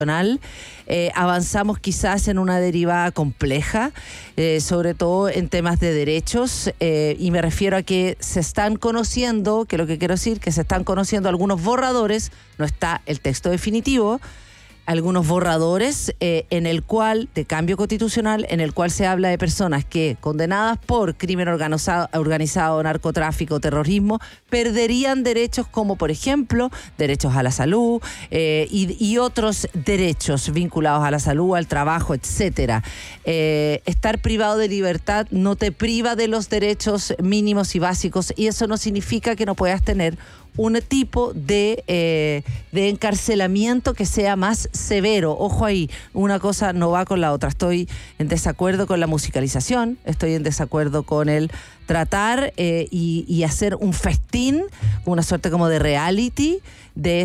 avanzamos quizás en una derivada compleja, sobre todo en temas de derechos, y me refiero a que se están conociendo, que lo que quiero decir, que se están conociendo algunos borradores, no está el texto definitivo, algunos borradores en el cual, de cambio constitucional, en el cual se habla de personas que, condenadas por crimen organizado, narcotráfico, terrorismo, perderían derechos como, por ejemplo, derechos a la salud y otros derechos vinculados a la salud, al trabajo, etcétera. Estar privado de libertad no te priva de los derechos mínimos y básicos, y eso no significa que no puedas tener un tipo de encarcelamiento que sea más severo. Ojo ahí, una cosa no va con la otra. Estoy en desacuerdo con la musicalización, estoy en desacuerdo con el tratar y hacer un festín, una suerte como de reality de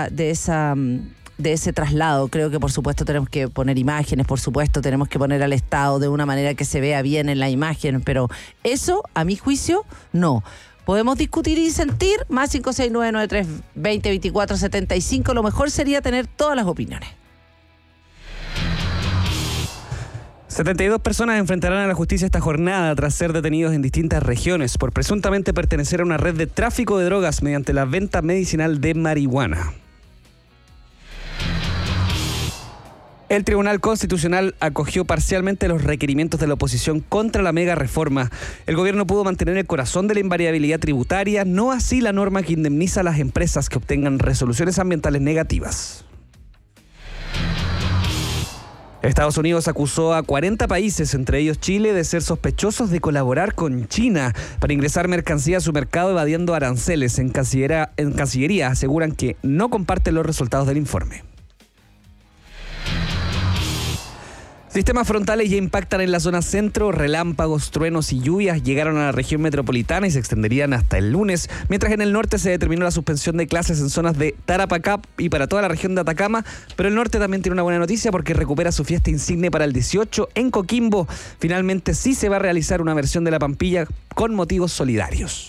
ese traslado. Creo que por supuesto tenemos que poner imágenes, por supuesto tenemos que poner al Estado de una manera que se vea bien en la imagen, pero eso, a mi juicio, no. Podemos discutir y disentir, más 56993202475. Lo mejor sería tener todas las opiniones. 72 personas enfrentarán a la justicia esta jornada tras ser detenidos en distintas regiones por presuntamente pertenecer a una red de tráfico de drogas mediante la venta medicinal de marihuana. El Tribunal Constitucional acogió parcialmente los requerimientos de la oposición contra la mega reforma. El gobierno pudo mantener el corazón de la invariabilidad tributaria, no así la norma que indemniza a las empresas que obtengan resoluciones ambientales negativas. Estados Unidos acusó a 40 países, entre ellos Chile, de ser sospechosos de colaborar con China para ingresar mercancía a su mercado evadiendo aranceles. En Cancillería aseguran que no comparten los resultados del informe. Sistemas frontales ya impactan en la zona centro, relámpagos, truenos y lluvias llegaron a la región metropolitana y se extenderían hasta el lunes, mientras en el norte se determinó la suspensión de clases en zonas de Tarapacá y para toda la región de Atacama, pero el norte también tiene una buena noticia porque recupera su fiesta insigne para el 18 en Coquimbo. Finalmente sí se va a realizar una versión de la Pampilla con motivos solidarios.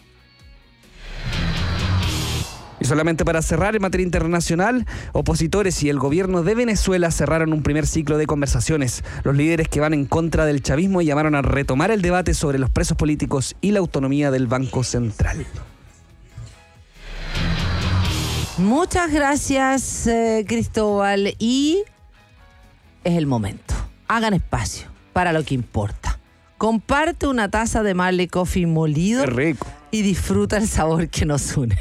Y solamente para cerrar, en materia internacional, opositores y el gobierno de Venezuela cerraron un primer ciclo de conversaciones. Los líderes que van en contra del chavismo llamaron a retomar el debate sobre los presos políticos y la autonomía del Banco Central. Muchas gracias, Cristóbal. Y es el momento. Hagan espacio para lo que importa. Comparte una taza de Marley Coffee molido. ¡Qué rico! Y disfruta el sabor que nos une.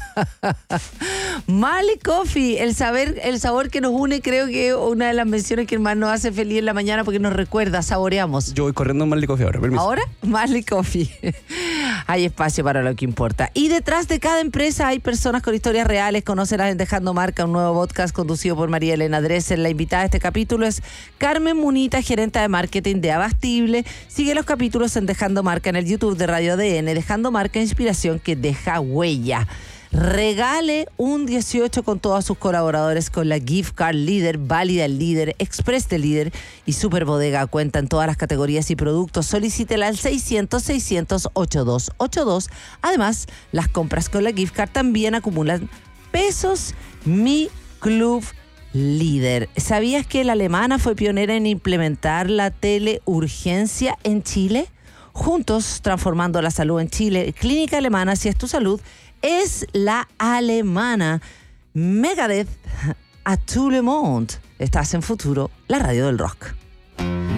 Marley Coffee, el sabor que nos une, creo que es una de las menciones que más nos hace feliz en la mañana porque nos recuerda, saboreamos. Yo voy corriendo en Marley Coffee ahora, permiso. ¿Ahora? Marley Coffee. Hay espacio para lo que importa. Y detrás de cada empresa hay personas con historias reales. Conócelas en Dejando Marca, un nuevo podcast conducido por María Elena Dresser. La invitada de este capítulo es Carmen Munita, gerente de marketing de Abastible. Sigue los capítulos en Dejando Marca en el YouTube de Radio ADN. Dejando Marca, inspiración que deja huella. Regale un 18 con todos sus colaboradores con la Gift Card Líder, Válida el Líder, Express del Líder y Super Bodega. Cuenta en todas las categorías y productos. Solicítela al 600-600-8282. Además, las compras con la Gift Card también acumulan pesos. Mi Club Líder. ¿Sabías que la alemana fue pionera en implementar la teleurgencia en Chile? Juntos, transformando la salud en Chile. Clínica Alemana, si es tu salud, es la alemana. Megadeth, a tout le monde. Estás en Futuro, la radio del rock.